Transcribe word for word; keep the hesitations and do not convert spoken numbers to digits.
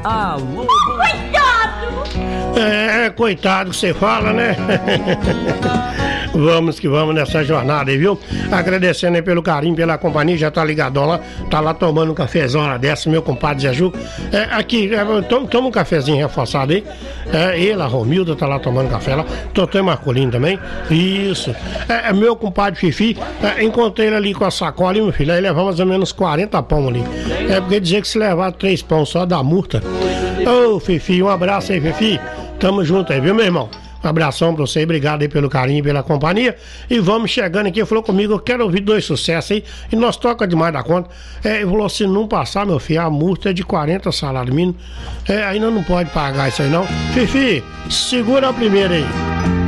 Alô, coitado! É, coitado que você fala, né? Vamos que vamos nessa jornada aí, viu? Agradecendo aí pelo carinho, pela companhia, já tá ligadão lá, tá lá tomando um cafezão lá dessa, meu compadre Zé Ju. É, aqui, é, toma, toma um cafezinho reforçado aí. É, ele, a Romilda, tá lá tomando café lá. Totô e Marcolino também. Isso. É, é meu compadre Fifi, é, encontrei ele ali com a sacola, hein, meu filho? Aí levamos mais ou menos quarenta pão ali. É porque dizer que se levar três pão só dá multa. Ô, Fifi, um abraço aí, Fifi. Tamo junto aí, viu, meu irmão? Um abração pra você, obrigado aí pelo carinho e pela companhia. E vamos chegando aqui, falou comigo, eu quero ouvir dois sucessos aí. E nós toca demais da conta. É, ele falou, se não passar, meu filho, a multa é de quarenta salários mínimos. É, ainda não pode pagar isso aí não. Fifi, segura a primeira aí.